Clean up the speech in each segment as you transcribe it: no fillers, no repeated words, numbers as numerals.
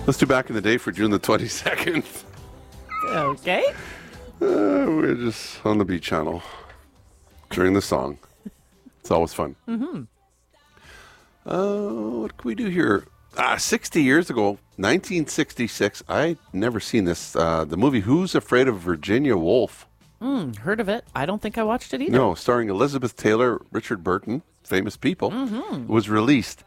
Let's do Back in the Day for June the 22nd. Okay. We're just on the Beat Channel during the song. It's always fun. Mm-hmm. What can we do here? 60 years ago, 1966. I'd never seen this. The movie Who's Afraid of Virginia Woolf? Heard of it. I don't think I watched it either. No, starring Elizabeth Taylor, Richard Burton, famous people. It was released.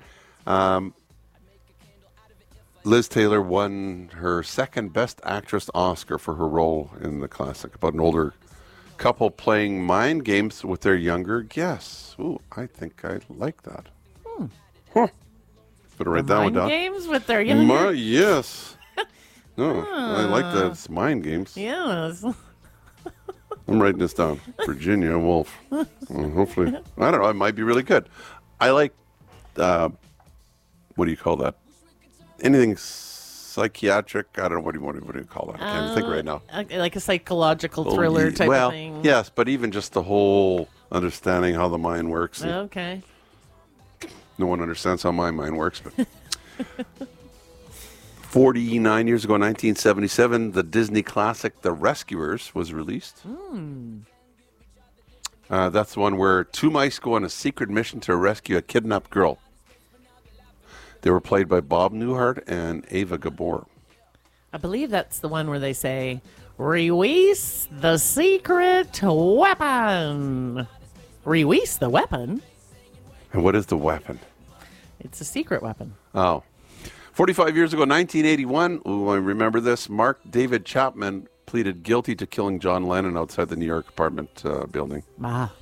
Liz Taylor won her second Best Actress Oscar for her role in the classic about an older couple playing mind games with their younger guests. Ooh, I think I like that. Huh. Better write that one Mind down. games with their younger... Yes. No, I like that. It's mind games. Yes. I'm writing this down. Virginia Woolf. Hopefully. I don't know. It might be really good. I like, what do you call that? Anything psychiatric. I don't know. What do you call that? I can't think right now. Like a psychological thriller type of thing. Well, yes, but even just the whole understanding how the mind works. Okay. No one understands how my mind works, but 49 years ago, 1977, the Disney classic The Rescuers was released. That's the one where two mice go on a secret mission to rescue a kidnapped girl. They were played by Bob Newhart and Ava Gabor. I believe that's the one where they say, "Release the secret weapon." Release the weapon? And what is the weapon? It's a secret weapon. Oh. 45 years ago, 1981, ooh, I remember this, Mark David Chapman pleaded guilty to killing John Lennon outside the New York apartment building. Ah.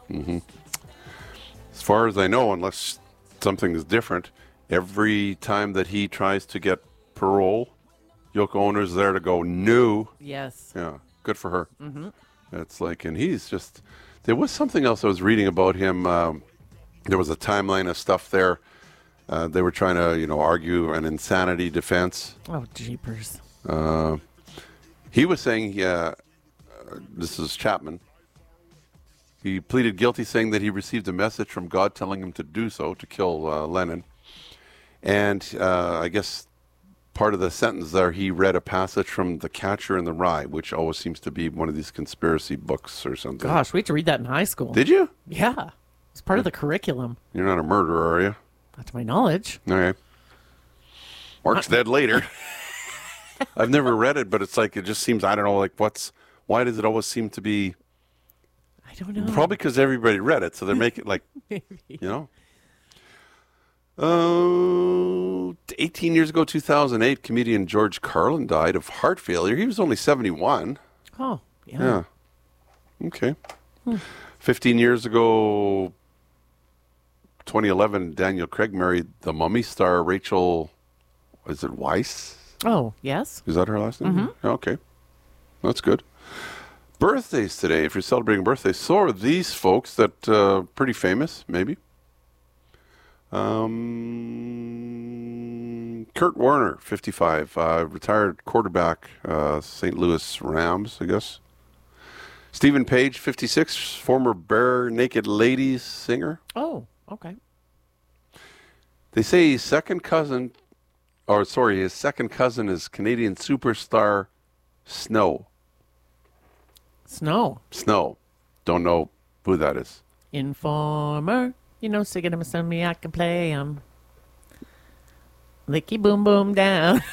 As far as I know, unless something is different, every time that he tries to get parole, Yoko Ono's there to go, no. Yes. Yeah, good for her. It's like, and he's just, there was something else I was reading about him. There was a timeline of stuff there. They were trying to, argue an insanity defense. Oh, jeepers. He was saying, this is Chapman. He pleaded guilty, saying that he received a message from God telling him to do so, to kill Lennon. And I guess part of the sentence there, he read a passage from The Catcher in the Rye, which always seems to be one of these conspiracy books or something. Gosh, we had to read that in high school. Did you? Yeah. It's part of the curriculum. You're not a murderer, are you? Not to my knowledge. Okay. Mark's dead later. I've never read it, but it's like, it just seems, I don't know, like why does it always seem to be? I don't know. Probably because everybody read it, so they're making like, Maybe. 18 years ago, 2008, comedian George Carlin died of heart failure. He was only 71. Oh, yeah. Yeah. Okay. 15 years ago, 2011, Daniel Craig married the Mummy star Rachel, is it Weisz? Oh, yes. Is that her last name? Okay. That's good. Birthdays today, if you're celebrating birthdays, so are these folks that pretty famous, maybe. Kurt Warner, 55, retired quarterback, St. Louis Rams, I guess. Stephen Page, 56, former Bare Naked Ladies singer. Oh, okay. They say his second cousin is Canadian superstar Snow. Snow. Don't know who that is. Informer. Singing him a song me, I can play him. Licky boom boom down.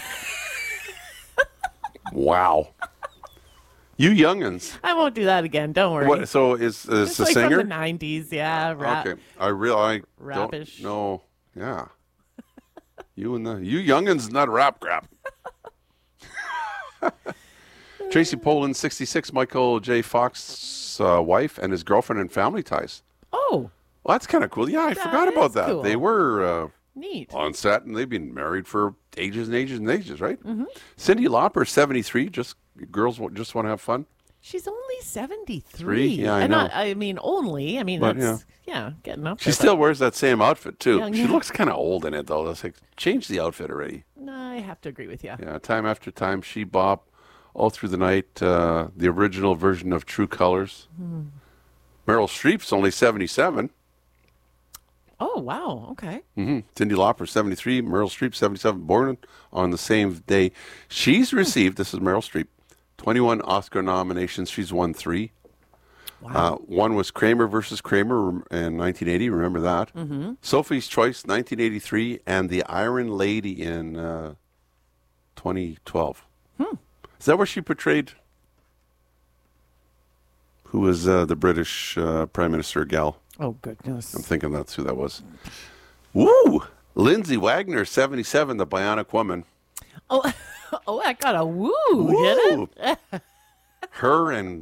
Wow. You youngins. I won't do that again. Don't worry. What, so is It's the like singer? from the 90s, yeah. Rap. Okay. I don't Rapish. know. Yeah. You youngins, not rap crap. Tracy Pollan, 66, Michael J. Fox's wife and his girlfriend and family ties. Oh, Well, that's kind of cool. Yeah, I forgot about is that. cool. They were neat. on set, and they've been married for ages and ages and ages, right? Cyndi Lauper, 73. Girls just want to have fun. She's only 73. Three? Yeah, I and know. not, I mean, only. I mean, But, that's, getting up She there, still wears that same outfit, too. Yeah, She yeah. looks kind of old in it, though. That's like, change the outfit already. but I have to agree with you. Yeah, time after time, she bop all through the night. The original version of True Colors. Meryl Streep's only 77. Oh, wow. Okay. Cyndi Lauper, 73. Meryl Streep, 77. Born on the same day. She's received, this is Meryl Streep, 21 Oscar nominations. She's won 3. Wow. One was Kramer versus Kramer in 1980. Remember that? Mm-hmm. Sophie's Choice, 1983. And The Iron Lady in 2012. Is that where she portrayed? Who was the British Prime Minister gal? Oh, goodness. I'm thinking that's who that was. Woo! Lindsay Wagner, 77, the Bionic Woman. Oh, oh, I got a woo, did it? Her and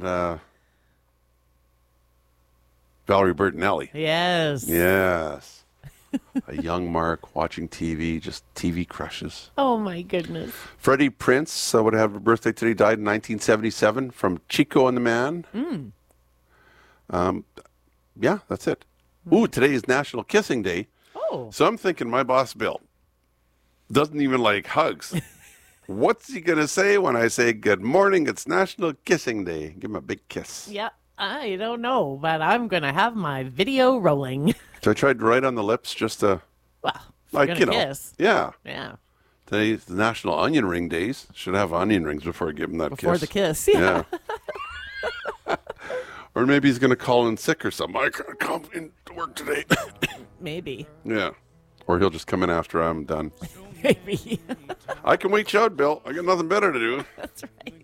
Valerie Bertinelli. Yes. Yes. A young Mark watching TV, just TV crushes. Oh, my goodness. Freddie Prinze would have a birthday today, died in 1977 from Chico and the Man. Yeah, that's it. Ooh, today is National Kissing Day. Oh. So I'm thinking my boss, Bill, doesn't even like hugs. What's he going to say when I say, good morning, it's National Kissing Day? Give him a big kiss. Yeah, I don't know, but I'm going to have my video rolling. So I tried right on the lips just to, Well, like, gonna you know. kiss. Yeah. Yeah. Today's the National Onion Ring Days. Should have onion rings before I give him that Before kiss. the kiss. Yeah. Or maybe he's going to call in sick or something. I can't come into work today. Maybe. Yeah. Or he'll just come in after I'm done. Maybe. I can wait you out, Bill. I got nothing better to do. That's right.